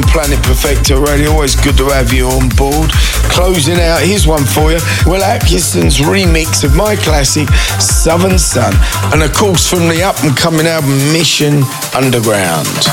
Planet Perfecto Radio. Always good to have you on board. Closing out, here's one for you. Will Atkinson's remix of my classic, Southern Sun. And of course, from the up and coming album, Mission Underground.